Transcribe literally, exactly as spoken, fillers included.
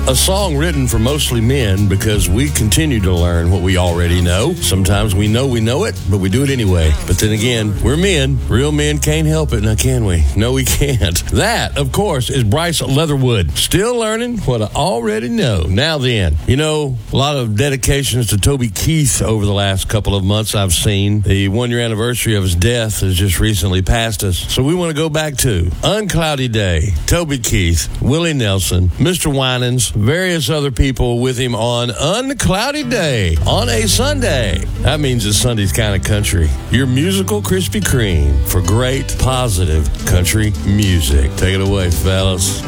A song written for mostly men because we continue to learn what we already know. Sometimes we know we know it, but we do it anyway. But then again, we're men. Real men can't help it, now can we? No, we can't. That, of course, is Bryce Leatherwood. Still learning what I already know. Now then, you know, a lot of dedications to Toby Keith over the last couple of months I've seen. The one-year anniversary of his death has just recently passed us. So we want to go back to Uncloudy Day, Toby Keith, Willie Nelson, Mister Winans, various other people with him on Uncloudy Day on a Sunday. That means it's Sunday's kind of country. Your musical Krispy Kreme for great, positive country music. Take it away, fellas.